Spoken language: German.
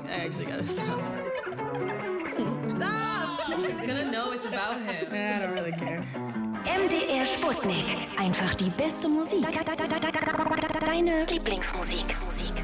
I actually gotta stop. Stop! He's gonna know it's about him. I don't really care. MDR Sputnik. Einfach die beste Musik. Deine Lieblingsmusik.